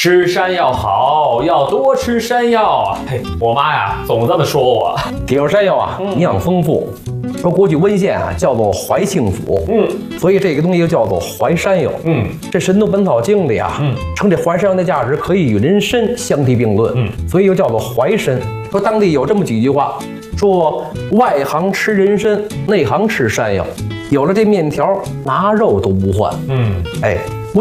吃山药好，要多吃山药啊！嘿，我妈呀，总这么说我。 铁树山药啊，营养丰富。说过去温县啊叫做怀庆府，所以这个东西就叫做淮山药。这《神农本草经》里啊，称这淮山药的价值可以与人参相提并论，所以又叫做淮参。说当地有这么几句话，说外行吃人参，内行吃山药，有了这面条，拿肉都不换。哎。